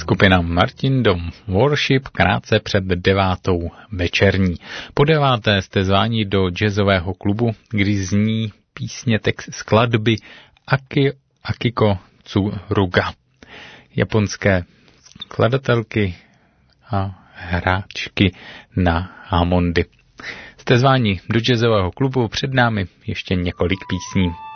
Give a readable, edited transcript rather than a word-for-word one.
Skupina Martin Dom Worship krátce před 9. večerní. Po 9. jste zváni do jazzového klubu, kdy zní písně text skladby Akiko Tsuruga, japonské skladatelky a hráčky na hamondy. Jste zváni do jazzového klubu, před námi ještě několik písní.